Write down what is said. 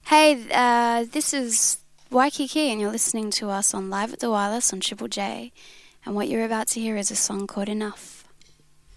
Hey, this is Waikiki, and you're listening to us on Live at the Wireless on Triple J. And what you're about to hear is a song called Enough.